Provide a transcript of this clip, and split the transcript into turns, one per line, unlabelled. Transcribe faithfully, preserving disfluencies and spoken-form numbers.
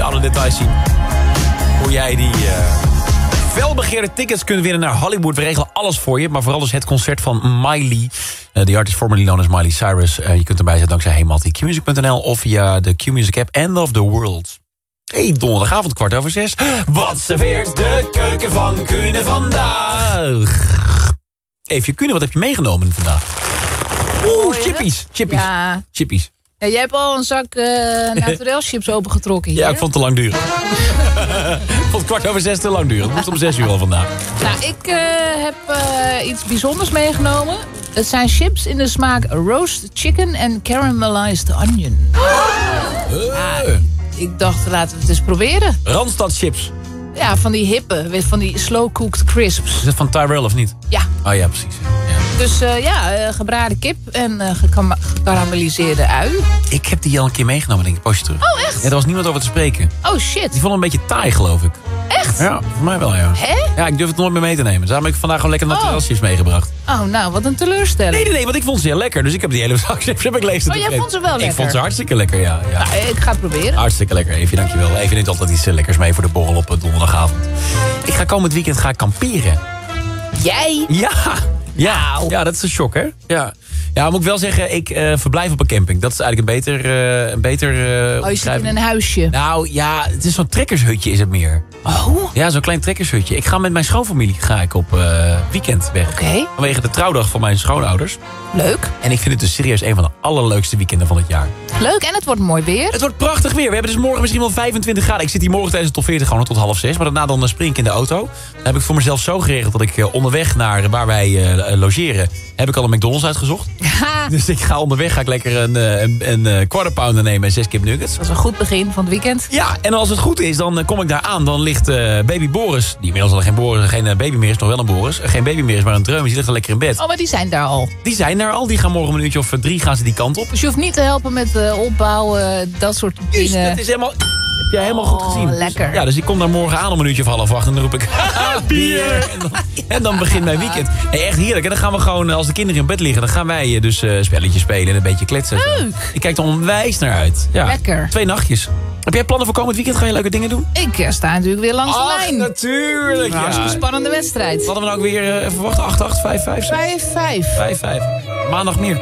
je alle details zien. Hoe jij die uh, felbegeerde tickets kunt winnen naar Hollywood. We regelen alles voor je, maar vooral dus het concert van Miley. Uh, the artist formerly known as Miley Cyrus. Uh, je kunt erbij zijn dankzij hey multi q music punt n l of via de Q-Music app End of the World. Hey, donderdagavond, kwart over zes. Wat serveert de keuken van Kuhne vandaag? Even Kuhne, wat heb je meegenomen vandaag? Oeh, chippies. Chippies.
Ja.
Chippies.
Ja, jij hebt al een zak uh, naturelchips opengetrokken hier.
Ja, ik vond het te lang duren. Ik vond het kwart over zes te lang duren. Het moest om zes uur al vandaag.
Nou, ik uh, heb uh, iets bijzonders meegenomen. Het zijn chips in de smaak roast chicken en caramelized onion.
Uh.
Ja, ik dacht, laten we het eens proberen.
Randstad chips.
Ja, van die hippe, van die slow-cooked crisps.
Is dat van Tyrell of niet?
Ja.
Oh ja, precies. Ja.
Dus uh, ja, uh, gebraden kip en uh, gekarameliseerde ui.
Ik heb die al een keer meegenomen, denk ik, een poosje terug.
Oh, echt?
Ja, er was niemand over te spreken.
Oh, shit.
Die vond een beetje taai, geloof ik.
Echt?
Ja, voor mij wel, ja.
Hè?
Ja, ik durf het nooit meer mee te nemen. Dus daarom heb ik vandaag gewoon lekker naturel chips meegebracht.
Oh, nou, wat een teleurstelling.
Nee, nee, nee, want ik vond ze heel lekker. Dus ik heb die hele zak chips heb ik leeg zitten
Oh, jij vond ze wel lekker?
Ik vond ze hartstikke lekker, ja. ja.
Nou, ik ga het proberen.
Hartstikke lekker, Evie, dankjewel. Evie neemt altijd iets lekkers mee voor de borrel op donderdagavond. Ik ga komend weekend ga ik kamperen.
Jij?
Ja, ja,
Nou.
ja, dat is een shock, hè? Ja, ja, moet ik wel zeggen, ik uh, verblijf op een camping. Dat is eigenlijk een beter... Uh, een beter uh,
oh, je zit in een huisje.
Nou ja, het is zo'n trekkershutje is het meer.
Oh?
Ja, zo'n klein trekkershutje. Ik ga met mijn schoonfamilie ga ik op uh, weekend weg.
Oké. Okay.
Vanwege de trouwdag van mijn schoonouders.
Leuk.
En ik vind het dus serieus een van de allerleukste weekenden van het jaar.
Leuk, en het wordt mooi weer.
Het wordt prachtig weer. We hebben dus morgen misschien wel vijfentwintig graden. Ik zit hier morgen tijdens de top veertig gewoon tot half zes. Maar daarna dan spring ik in de auto. Dan heb ik voor mezelf zo geregeld dat ik uh, onderweg naar waar wij uh, logeren... heb ik al een McDonald's uitgezocht. Dus ik ga onderweg ga ik lekker een, een, een, een quarter pounder nemen en zes kip nuggets.
Dat is een goed begin van het weekend.
Ja, en als het goed is, dan uh, kom ik daar aan. Dan ligt uh, baby Boris, die inmiddels al geen, Boris, geen uh, baby meer is, nog wel een Boris. Uh, geen baby meer is, maar een dreum. Die ligt al lekker in bed.
Oh, maar die zijn daar al.
Die zijn daar al. Die gaan morgen een minuutje of drie gaan ze die kant op.
Dus je hoeft niet te helpen met uh, opbouwen, dat soort dingen.
Dus dat is helemaal... Heb jij helemaal goed gezien.
Oh, lekker.
Ja, dus ik kom daar morgen aan om een uurtje of half acht en dan roep ik... bier! En dan, en dan begint mijn weekend. Nee, echt heerlijk. En dan gaan we gewoon, als de kinderen in bed liggen... dan gaan wij dus uh, spelletjes spelen en een beetje kletsen.
Leuk.
Ik kijk er onwijs naar uit. Ja.
Lekker.
Twee nachtjes. Heb jij plannen voor komend weekend? Ga je leuke dingen doen?
Ik uh, sta natuurlijk weer langs de lijn.
Natuurlijk.
Dat is
Ja.
een spannende wedstrijd.
Hadden we nou ook weer, uh, even wachten, acht acht, vijf vijf?
vijf vijf.
vijf vijf. Maandag meer.